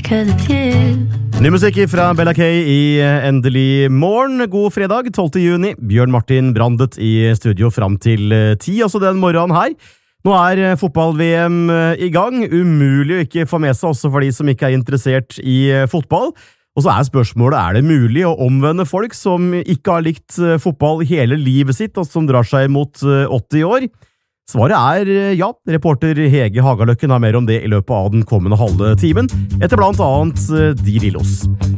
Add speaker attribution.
Speaker 1: 'cause it's you.
Speaker 2: Ny musikk fra Bella K i Endelig morgen. God fredag, 12. juni. Bjørn Martin Brandet i studio fram til 10, også den morgenen her. Nå fotball-VM i gang. Umulig å ikke få med seg også for de som ikke interessert i fotball. Og så spørsmålet, det mulig å omvende folk som ikke har likt fotball hele livet sitt, og som drar seg mot 80 år? Svaret ja. Reporter Hege Hagaløkken har mer om det i løpet av den kommende halve timen, etter blant annet De Lillos.